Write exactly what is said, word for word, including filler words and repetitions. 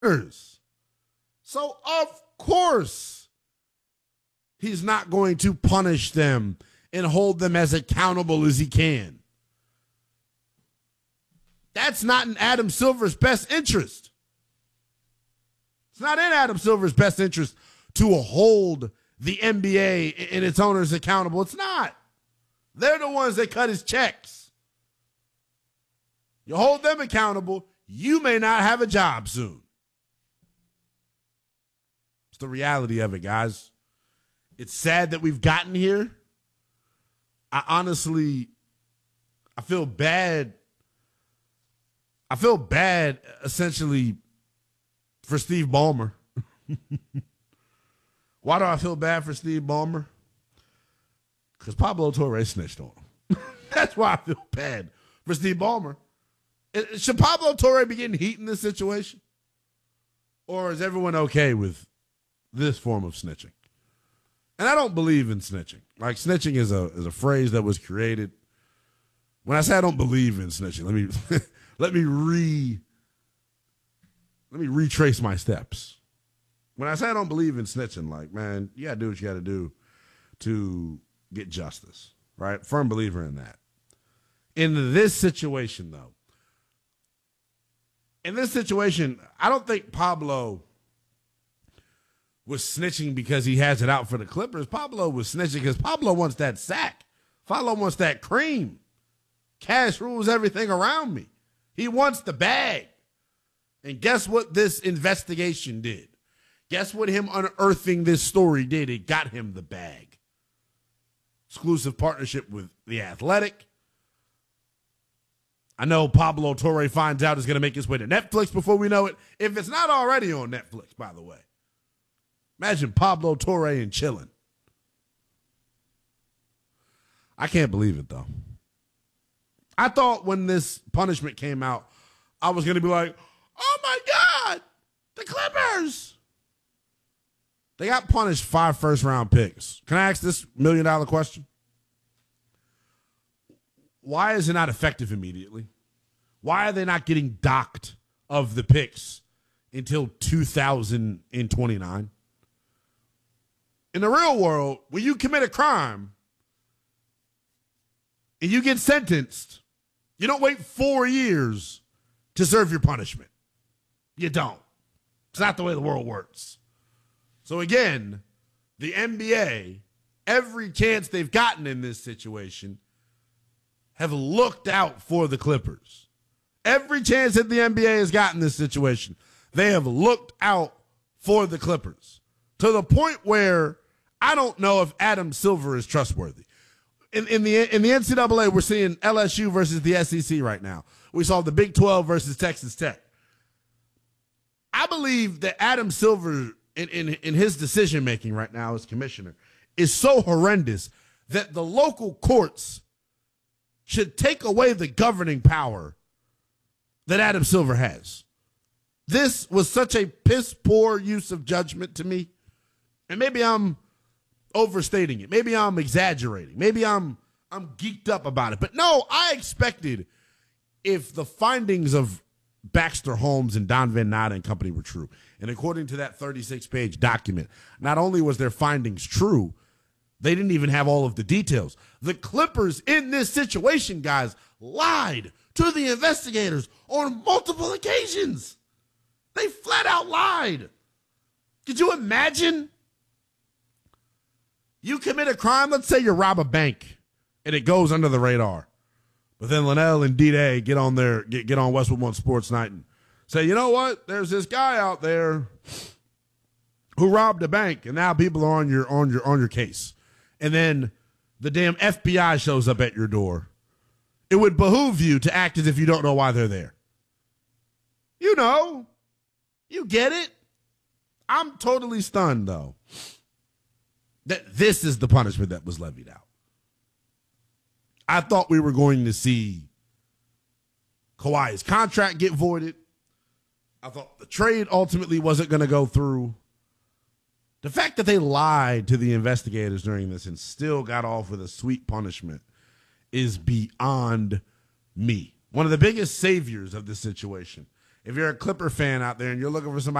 So, of course, he's not going to punish them and hold them as accountable as he can. That's not in Adam Silver's best interest. It's not in Adam Silver's best interest to hold the N B A and its owners accountable. It's not. They're the ones that cut his checks. You hold them accountable, you may not have a job soon. It's the reality of it, guys. It's sad that we've gotten here. I honestly, I feel bad. I feel bad, essentially, for Steve Ballmer. Why do I feel bad for Steve Ballmer? Because Pablo Torre snitched on him. That's why I feel bad for Steve Ballmer. Should Pablo Torre be getting heat in this situation? Or is everyone okay with this form of snitching? And I don't believe in snitching. Like, snitching is a is a phrase that was created. When I say I don't believe in snitching, let me let me re let me retrace my steps. When I say I don't believe in snitching, like, man, you gotta do what you gotta do to get justice, right? Firm believer in that. In this situation, though, in this situation, I don't think Pablo was snitching because he has it out for the Clippers. Pablo was snitching because Pablo wants that sack. Pablo wants that cream. Cash rules everything around me. He wants the bag. And guess what this investigation did? Guess what him unearthing this story did? It got him the bag. Exclusive partnership with The Athletic. I know Pablo Torre finds out it's going to make his way to Netflix before we know it. If it's not already on Netflix, by the way. Imagine Pablo Torre and chilling. I can't believe it, though. I thought when this punishment came out, I was going to be like, oh, my God, the Clippers. They got punished five first-round picks. Can I ask this million-dollar question? Why is it not effective immediately? Why are they not getting docked of the picks until two thousand twenty-nine? In the real world, when you commit a crime and you get sentenced, you don't wait four years to serve your punishment. You don't. It's not the way the world works. So again, the N B A, every chance they've gotten in this situation, have looked out for the Clippers. Every chance that the N B A has gotten in this situation, they have looked out for the Clippers. To the point where I don't know if Adam Silver is trustworthy. In, in the in the N C double A, we're seeing L S U versus the S E C right now. We saw the Big twelve versus Texas Tech. I believe that Adam Silver, in, in, in his decision-making right now as commissioner, is so horrendous that the local courts should take away the governing power that Adam Silver has. This was such a piss-poor use of judgment to me. And maybe I'm overstating it. Maybe I'm exaggerating. Maybe I'm I'm geeked up about it. But no, I expected, if the findings of Baxter Holmes and Don Van Natta and company were true, and according to that thirty-six page document, not only was their findings true, they didn't even have all of the details. The Clippers in this situation, guys, lied to the investigators on multiple occasions. They flat out lied. Could you imagine? You commit a crime, let's say you rob a bank, and it goes under the radar. But then Linnell and D-Day get on their get, get on Westwood One Sports Night and say, you know what? There's this guy out there who robbed a bank, and now people are on your on your on your case. And then the damn F B I shows up at your door. It would behoove you to act as if you don't know why they're there. You know. You get it. I'm totally stunned, though, that this is the punishment that was levied out. I thought we were going to see Kawhi's contract get voided. I thought the trade ultimately wasn't going to go through. The fact that they lied to the investigators during this and still got off with a sweet punishment is beyond me. One of the biggest saviors of this situation if you're a Clipper fan out there and you're looking for somebody